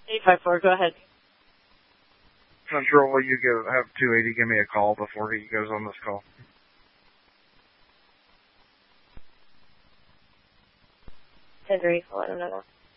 854, go ahead. Central, will you have 280 give me a call before he goes on this call? Henry, I'll let him know.